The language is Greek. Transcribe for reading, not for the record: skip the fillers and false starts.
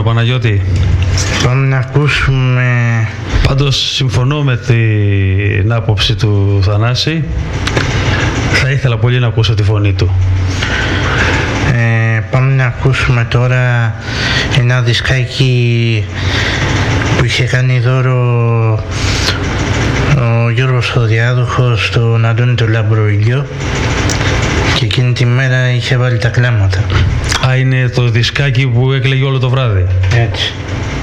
επόμενο, Παναγιώτη? Πάμε να ακούσουμε... Πάντως συμφωνώ με την άποψη του Θανάση. Θα ήθελα πολύ να ακούσω τη φωνή του. Πάμε να ακούσουμε τώρα ένα δισκάκι που είχε κάνει δώρο ο Γιώργος ο Διάδοχος στον Αντώνη το Λαμπροηλιό και εκείνη τη μέρα είχε βάλει τα κλάματα. Είναι το δισκάκι που έκλαιγε όλο το βράδυ. Έτσι.